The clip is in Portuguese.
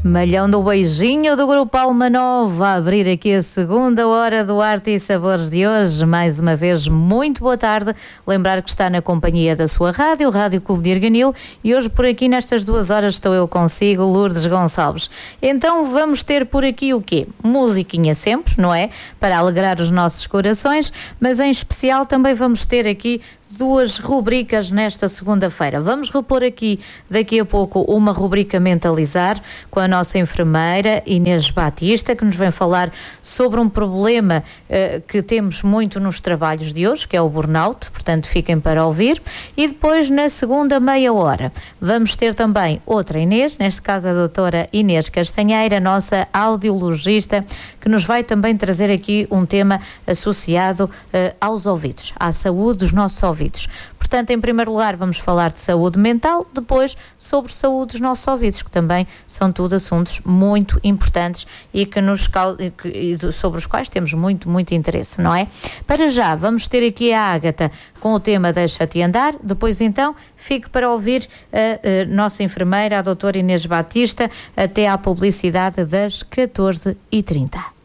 Malhão do beijinho do Grupo Alma Nova, a abrir aqui a segunda hora do Arte e Sabores de hoje. Mais uma vez, muito boa tarde. Lembrar que está na companhia da sua rádio, Rádio Clube de Arganil, e hoje por aqui nestas 2 horas estou eu consigo, Lourdes Gonçalves. Então vamos ter por aqui o quê? Musiquinha sempre, não é? Para alegrar os nossos corações, mas em especial também vamos ter aqui 2 rubricas nesta segunda-feira. Vamos repor aqui daqui a pouco uma rubrica Mentalizar com a nossa enfermeira Inês Batista, que nos vem falar sobre um problema que temos muito nos trabalhos de hoje, que é o burnout, portanto fiquem para ouvir. E depois na segunda meia hora vamos ter também outra Inês, neste caso a doutora Inês Castanheira, nossa audiologista, que nos vai também trazer aqui um tema associado aos ouvidos, à saúde dos nossos ouvidos. Portanto, em primeiro lugar vamos falar de saúde mental, depois sobre saúde dos nossos ouvidos, que também são tudo assuntos muito importantes e que sobre os quais temos muito interesse, não é? Para já, vamos ter aqui a Ágata com o tema Deixa-te Andar, depois então fique para ouvir a nossa enfermeira, a doutora Inês Batista, até à publicidade das 14h30.